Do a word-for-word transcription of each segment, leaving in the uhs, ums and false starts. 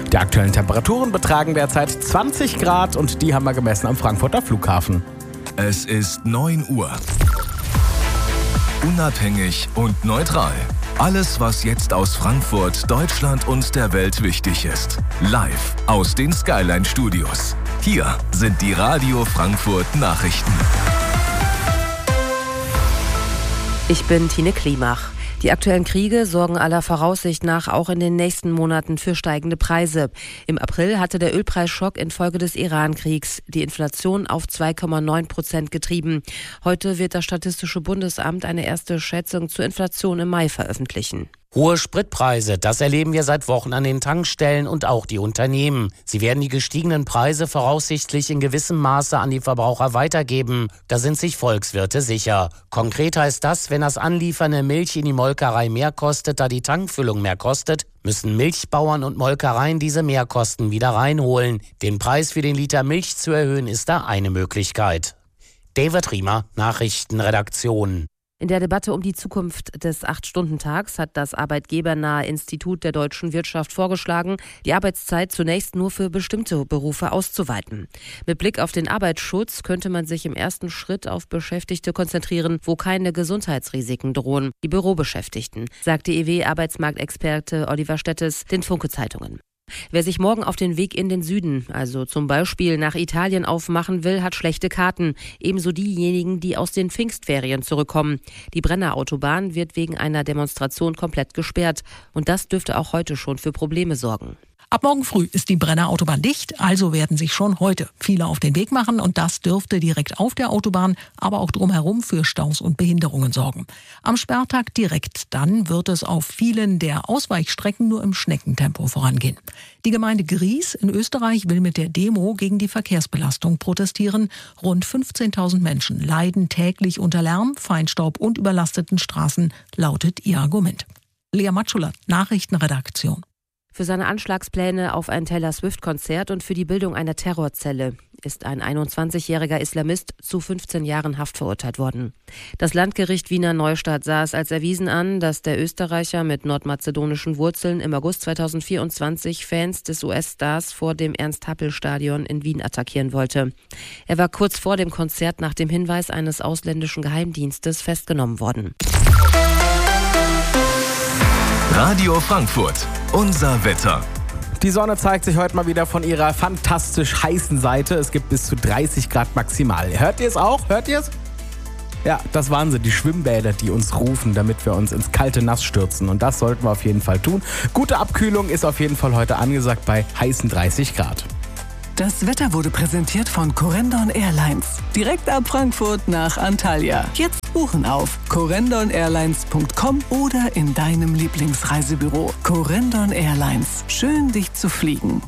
Die aktuellen Temperaturen betragen derzeit zwanzig Grad und die haben wir gemessen am Frankfurter Flughafen. Es ist neun Uhr. Unabhängig und neutral. Alles, was jetzt aus Frankfurt, Deutschland und der Welt wichtig ist. Live aus den Skyline Studios. Hier sind die Radio Frankfurt Nachrichten. Ich bin Tine Klimach. Die aktuellen Kriege sorgen aller Voraussicht nach auch in den nächsten Monaten für steigende Preise. Im April hatte der Ölpreisschock infolge des Iran-Kriegs die Inflation auf zwei Komma neun Prozent getrieben. Heute wird das Statistische Bundesamt eine erste Schätzung zur Inflation im Mai veröffentlichen. Hohe Spritpreise, das erleben wir seit Wochen an den Tankstellen und auch die Unternehmen. Sie werden die gestiegenen Preise voraussichtlich in gewissem Maße an die Verbraucher weitergeben. Da sind sich Volkswirte sicher. Konkret heißt das, wenn das Anliefern der Milch in die Molkerei mehr kostet, da die Tankfüllung mehr kostet, müssen Milchbauern und Molkereien diese Mehrkosten wieder reinholen. Den Preis für den Liter Milch zu erhöhen, ist da eine Möglichkeit. David Riemer, Nachrichtenredaktion. In der Debatte um die Zukunft des acht-Stunden-Tags hat das arbeitgebernahe Institut der deutschen Wirtschaft vorgeschlagen, die Arbeitszeit zunächst nur für bestimmte Berufe auszuweiten. Mit Blick auf den Arbeitsschutz könnte man sich im ersten Schritt auf Beschäftigte konzentrieren, wo keine Gesundheitsrisiken drohen, die Bürobeschäftigten, sagte E W-Arbeitsmarktexperte Oliver Stettes den Funke-Zeitungen. Wer sich morgen auf den Weg in den Süden, also zum Beispiel nach Italien, aufmachen will, hat schlechte Karten. Ebenso diejenigen, die aus den Pfingstferien zurückkommen. Die Brenner Autobahn wird wegen einer Demonstration komplett gesperrt. Und das dürfte auch heute schon für Probleme sorgen. Ab morgen früh ist die Brenner Autobahn dicht, also werden sich schon heute viele auf den Weg machen und das dürfte direkt auf der Autobahn, aber auch drumherum für Staus und Behinderungen sorgen. Am Sperrtag direkt dann wird es auf vielen der Ausweichstrecken nur im Schneckentempo vorangehen. Die Gemeinde Gries in Österreich will mit der Demo gegen die Verkehrsbelastung protestieren. Rund fünfzehntausend Menschen leiden täglich unter Lärm, Feinstaub und überlasteten Straßen, lautet ihr Argument. Lea Matschula, Nachrichtenredaktion. Für seine Anschlagspläne auf ein Taylor Swift-Konzert und für die Bildung einer Terrorzelle ist ein einundzwanzigjähriger Islamist zu fünfzehn Jahren Haft verurteilt worden. Das Landgericht Wiener Neustadt sah es als erwiesen an, dass der Österreicher mit nordmazedonischen Wurzeln im August zweitausendvierundzwanzig Fans des U S-Stars vor dem Ernst-Happel-Stadion in Wien attackieren wollte. Er war kurz vor dem Konzert nach dem Hinweis eines ausländischen Geheimdienstes festgenommen worden. Radio Frankfurt, unser Wetter. Die Sonne zeigt sich heute mal wieder von ihrer fantastisch heißen Seite. Es gibt bis zu dreißig Grad maximal. Hört ihr es auch? Hört ihr es? Ja, das waren sie, die Schwimmbäder, die uns rufen, damit wir uns ins kalte Nass stürzen. Und das sollten wir auf jeden Fall tun. Gute Abkühlung ist auf jeden Fall heute angesagt bei heißen dreißig Grad. Das Wetter wurde präsentiert von Corendon Airlines. Direkt ab Frankfurt nach Antalya. Jetzt buchen auf corendon airlines punkt com oder in deinem Lieblingsreisebüro. Corendon Airlines. Schön, dich zu fliegen.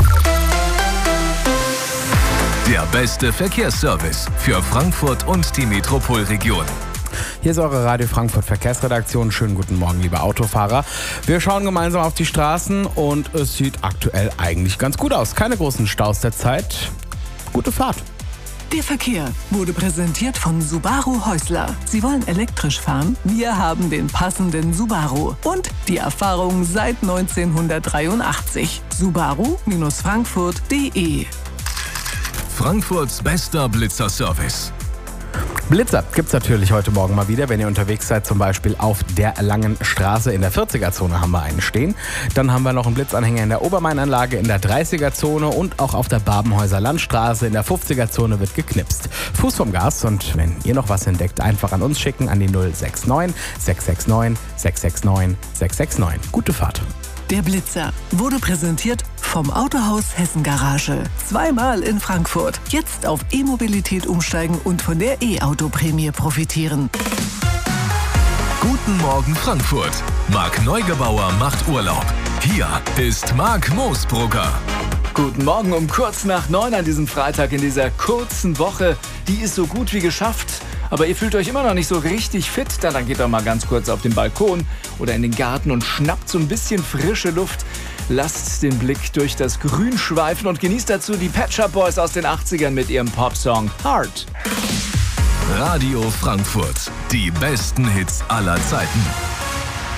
Der beste Verkehrsservice für Frankfurt und die Metropolregion. Hier ist eure Radio Frankfurt Verkehrsredaktion. Schönen guten Morgen, liebe Autofahrer. Wir schauen gemeinsam auf die Straßen und es sieht aktuell eigentlich ganz gut aus. Keine großen Staus der Zeit. Gute Fahrt. Der Verkehr wurde präsentiert von Subaru Häusler. Sie wollen elektrisch fahren? Wir haben den passenden Subaru. Und die Erfahrung seit neunzehnhundertdreiundachtzig. Subaru Frankfurt punkt de. Frankfurts bester Blitzer-Service. Blitzer gibt's natürlich heute Morgen mal wieder, wenn ihr unterwegs seid, zum Beispiel auf der Langen Straße. In der vierziger-Zone haben wir einen stehen. Dann haben wir noch einen Blitzanhänger in der Obermainanlage in der dreißiger-Zone und auch auf der Babenhäuser Landstraße in der fünfziger-Zone wird geknipst. Fuß vom Gas und wenn ihr noch was entdeckt, einfach an uns schicken an die null sechs neun sechs sechs neun sechs sechs neun sechs sechs neun. Gute Fahrt. Der Blitzer wurde präsentiert vom Autohaus Hessen Garage. Zweimal in Frankfurt. Jetzt auf E-Mobilität umsteigen und von der E-Auto-Prämie profitieren. Guten Morgen Frankfurt. Marc Neugebauer macht Urlaub. Hier ist Marc Moosbrugger. Guten Morgen um kurz nach neun an diesem Freitag in dieser kurzen Woche. Die ist so gut wie geschafft. Aber ihr fühlt euch immer noch nicht so richtig fit, dann, dann geht doch mal ganz kurz auf den Balkon oder in den Garten und schnappt so ein bisschen frische Luft. Lasst den Blick durch das Grün schweifen und genießt dazu die Pet Shop Boys aus den achtzigern mit ihrem Popsong Heart. Radio Frankfurt, die besten Hits aller Zeiten.